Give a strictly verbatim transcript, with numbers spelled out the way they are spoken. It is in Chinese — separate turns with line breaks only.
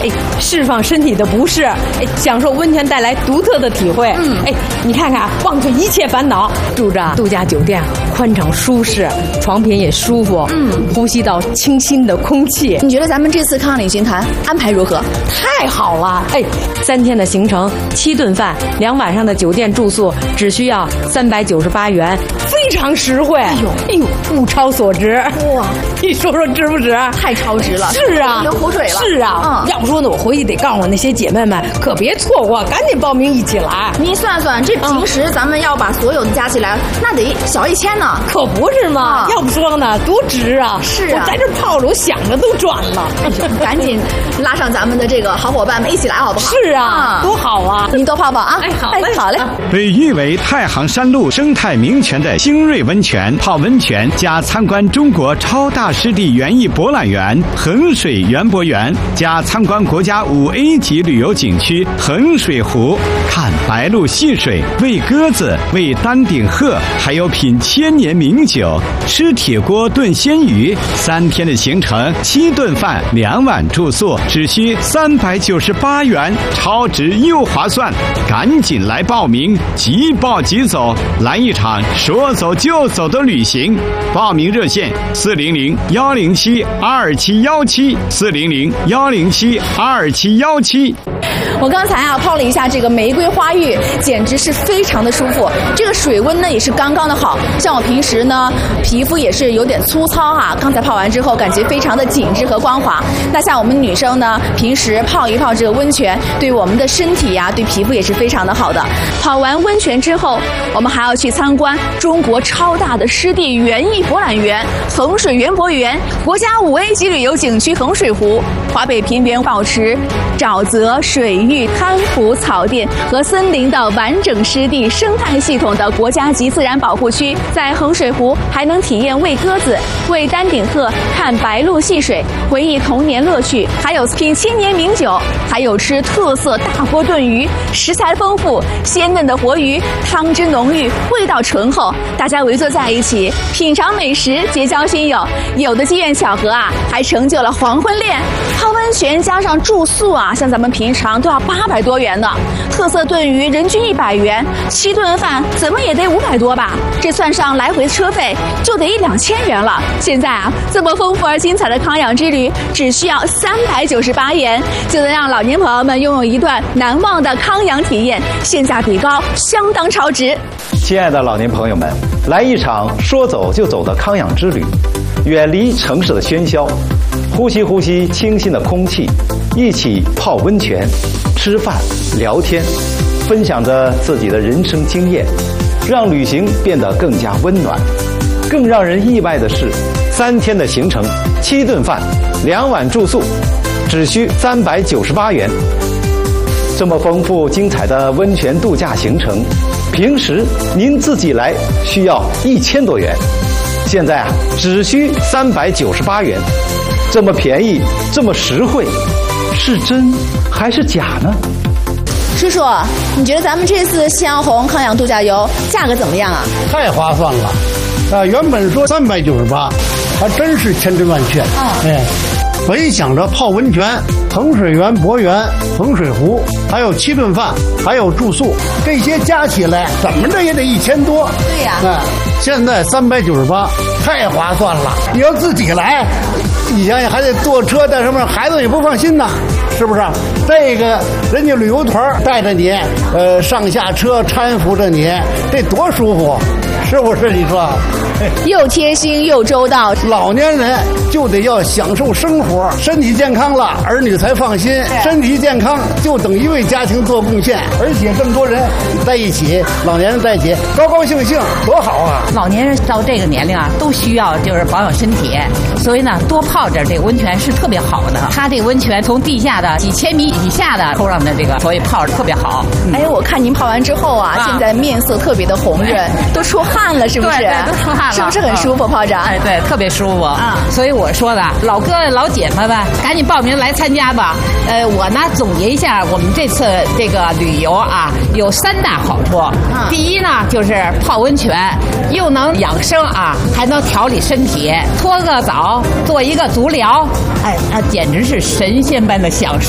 哎，释放身体的不适，哎，享受温泉带来独特的体会。嗯，哎，你看看，忘却一切烦恼，住着度假酒店，宽敞舒适，床品也舒服，嗯，呼吸到清新的空气。
你觉得咱们这次康养旅行团安排如何？
太好了！哎，三天的行程，七顿饭，两晚上的酒店住宿，只需要三百九十八元，非常实惠。哎呦，哎呦，物超所值！哇，你说说值不值？
太超值了！
是啊，
流口水了。
是啊，嗯，要不说呢，我回去得告诉我那些姐妹们，可别错过，赶紧报名一起来。
您算算，这平时咱们要把所有的加起来，那得小一千呢，
可不是吗？要不说呢，多值啊！
是啊，
我在这泡着，我想着都转了。
赶紧拉上咱们的这个好伙伴们一起来，好不好？
是啊，多好啊！
您多泡泡啊！
哎，好嘞，
好嘞。
被誉为太行山路生态名泉的星瑞温泉，泡温泉加参观中国超大湿地园艺博览园衡水园博园，加参观国家五 A 级旅游景区衡水湖，看白鹭戏水，喂鸽子，喂丹顶鹤，还有品千年名酒，吃铁锅炖鲜鱼。三天的行程，七顿饭，两晚住宿，只需三百九十八元，超值又划算，赶紧来报名，即报即走，来一场说走就走的旅行。报名热线：四零零幺零七二七幺七，四零零幺零七二七幺七。
我刚才啊泡了一下这个玫瑰花浴，简直是非常的舒服。这个水温呢也是刚刚的好，像我平时呢皮肤也是有点粗糙哈、啊，刚才泡完之后感觉非常的紧致和光滑。那像我们女生呢，平时泡一泡这个温泉，对我们的身体呀、啊，对皮肤也是非常的好的。泡完温泉之后，我们还要去参观中国超大的湿地园艺博览园衡水园博园，国家五 A 级旅游景区衡水湖，华北平原保持沼泽、水域、滩湖、草甸和森林的完整湿地生态系统的国家级自然保护区。在衡水湖还能体验喂鸽子、喂丹顶鹤、看白鹭戏水，回忆童年乐趣，还有品千年名酒，还有吃特色大锅炖鱼，食材丰富，鲜嫩的活鱼，汤汁浓郁，味道醇厚，大家围坐在一起品尝美食，结交新友。有的机缘巧合啊，还成就了黄昏恋。泡温泉加上住宿啊，像咱们平常都要八百多元呢。特色炖鱼人均一百元，七顿饭怎么也得五百多吧？这算上来回车费就得一两千元了。现在啊，这么丰富而精彩的康养之旅，只需要三百九十八元，就能让老年朋友们拥有一段难忘的康养体验，性价比高，相当超值。
亲爱的老年朋友们，来一场说走就走的康养之旅，远离城市的喧嚣，呼吸呼吸清新的空气，一起泡温泉、吃饭、聊天，分享着自己的人生经验，让旅行变得更加温暖。更让人意外的是，三天的行程，七顿饭，两晚住宿，只需三百九十八元。这么丰富精彩的温泉度假行程，平时您自己来需要一千多元，现在啊只需三百九十八元，这么便宜，这么实惠，是真还是假呢？
叔叔，你觉得咱们这次夕阳红康养度假游价格怎么样啊？
太划算了，啊，原本说三百九十八，还真是千真万确。
哦、
哎，本想着泡温泉、衡水园博园、衡水湖，还有七顿饭，还有住宿，这些加起来怎么着也得一千多。
对呀、
啊，哎，现在三百九十八，太划算了。你要自己来，你想想还得坐车带什么，孩子也不放心呐，是不是？这个人家旅游团带着你，呃，上下车搀扶着你，这多舒服，是不是？你说？
又贴心又周到。
老年人就得要享受生活，身体健康了，儿女才放心。身体健康就等于为家庭做贡献，而且这么多人在一起，老年人在一起，高高兴兴，多好啊！
老年人到这个年龄啊，都需要就是保养身体，所以呢，多泡点这个温泉是特别好的。它这个温泉从地下的几千米以下的抽上的这个，所以泡着特别好。
嗯、哎，我看您泡完之后啊，啊现在面色特别的红润，都出汗了，是不是？
对对，都出汗了。
是不是很舒服？泡着？
哎，对，特别舒服啊！所以我说的，老哥老姐们们，赶紧报名来参加吧。呃，我呢总结一下，我们这次这个旅游啊，有三大好处。第一呢，就是泡温泉，又能养生啊，还能调理身体，搓个澡，做一个足疗，哎，它简直是神仙般的享